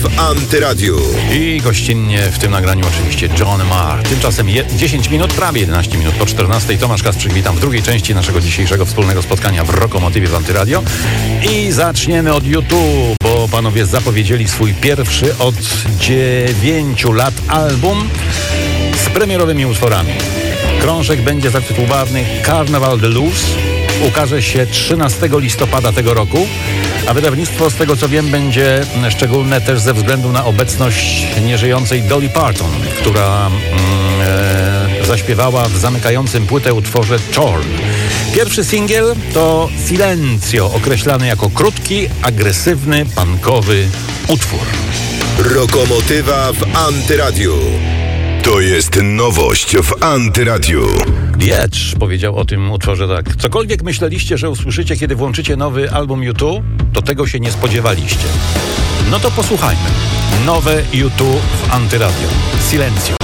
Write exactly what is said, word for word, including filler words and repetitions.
w Antyradiu. I gościnnie w tym nagraniu oczywiście John Marr. Tymczasem je, dziesięć minut, prawie jedenaście minut po czternastej. Tomasz Kasprzyk, witam w drugiej części naszego dzisiejszego wspólnego spotkania w Rokomotywie w Antyradio. I zaczniemy od YouTube, bo panowie zapowiedzieli swój pierwszy od dziewięciu lat album z premierowymi utworami. Krążek będzie zatytułowany Carnaval de Luz. Ukaże się trzynastego listopada tego roku, a wydawnictwo, z tego co wiem, będzie szczególne też ze względu na obecność nieżyjącej Dolly Parton, która mm, e, zaśpiewała w zamykającym płytę utworze Torn. Pierwszy singiel to Silencio, określany jako krótki, agresywny, punkowy utwór. Rokomotywa w Antyradiu. To jest nowość w Antyradiu. Diecz powiedział o tym utworze tak. Cokolwiek myśleliście, że usłyszycie, kiedy włączycie nowy album U dwa, to tego się nie spodziewaliście. No to posłuchajmy. Nowe U dwa w Antyradio. Silencio.